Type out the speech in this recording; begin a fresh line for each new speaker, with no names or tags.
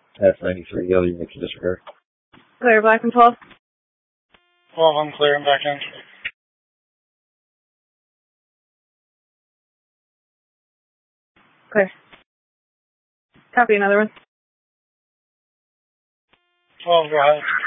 F93, other units to disregard.
Clear, Black and 12.
12, I'm clear, I'm back in.
Clear. Copy, another one.
12, go ahead.